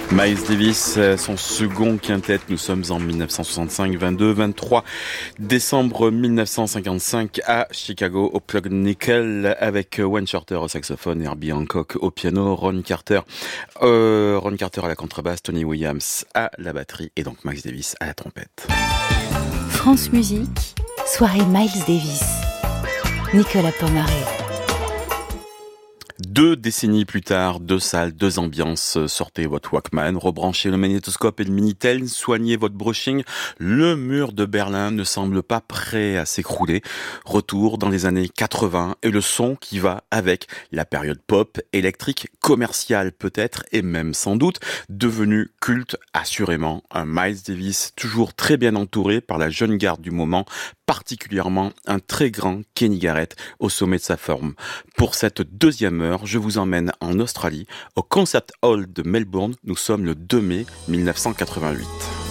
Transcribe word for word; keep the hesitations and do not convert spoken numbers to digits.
Miles Davis, son second quintet, nous sommes en dix-neuf cent soixante-cinq, vingt-deux, vingt-trois décembre mille neuf cent cinquante-cinq à Chicago au Plug Nickel avec Wayne Shorter au saxophone, Herbie Hancock au piano, Ron Carter, euh, Ron Carter à la contrebasse, Tony Williams à la batterie et donc Miles Davis à la trompette. France Musique, soirée Miles Davis, Nicolas Pomaré. Deux décennies plus tard, deux salles, deux ambiances, sortez votre Walkman, rebranchez le magnétoscope et le Minitel, soignez votre brushing, le mur de Berlin ne semble pas prêt à s'écrouler. Retour dans les années quatre-vingts et le son qui va avec la période pop, électrique, commerciale peut-être et même sans doute, devenu culte assurément. Un Miles Davis toujours très bien entouré par la jeune garde du moment, particulièrement un très grand Kenny Garrett au sommet de sa forme. Pour cette deuxième heure, je vous emmène en Australie, au Concert Hall de Melbourne. Nous sommes le deux mai mille neuf cent quatre-vingt-huit.